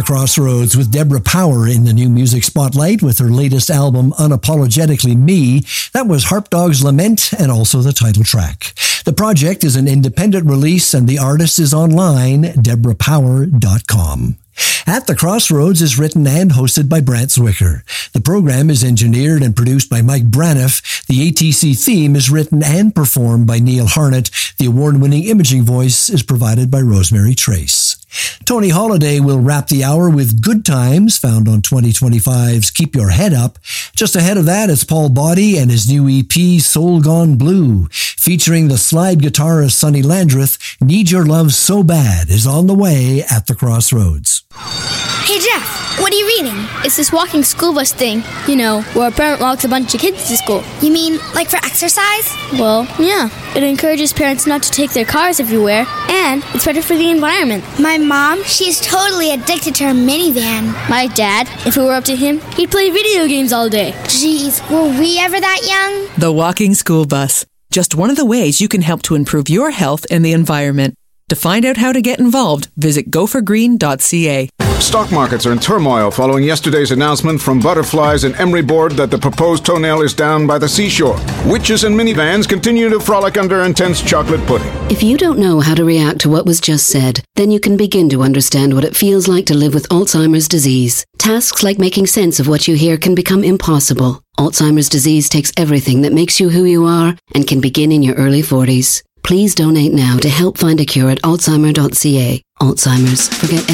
Crossroads with Deborah Power in the new music spotlight with her latest album, Unapologetically Me. That was Harp Dog's Lament and also the title track. The project is an independent release and the artist is online, deborahpower.com. At the Crossroads is written and hosted by Brant Zwicker. The program is engineered and produced by Mike Braniff. The ATC theme is written and performed by Neil Harnett. The award-winning imaging voice is provided by Rosemary Trace. Tony Holiday will wrap the hour with Good Times, found on 2025's Keep Your Head Up. Just ahead of that, it's Paul Body and his new EP, Soul Gone Blue. Featuring the slide guitarist Sonny Landreth, Need Your Love So Bad is on the way at the Crossroads. Hey Jeff, what are you reading? It's this walking school bus thing, where a parent walks a bunch of kids to school. You mean like for exercise? Well, yeah. It encourages parents not to take their cars everywhere, and it's better for the environment. My mom, she's totally addicted to her minivan. My dad, if it were up to him, he'd play video games all day. Jeez, were we ever that young? The Walking School Bus. Just one of the ways you can help to improve your health and the environment. To find out how to get involved, visit gophergreen.ca. Stock markets are in turmoil following yesterday's announcement from Butterflies and Emery Board that the proposed toenail is down by the seashore. Witches and minivans continue to frolic under intense chocolate pudding. If you don't know how to react to what was just said, then you can begin to understand what it feels like to live with Alzheimer's disease. Tasks like making sense of what you hear can become impossible. Alzheimer's disease takes everything that makes you who you are and can begin in your early 40s. Please donate now to help find a cure at alzheimer.ca. Alzheimer's. Forget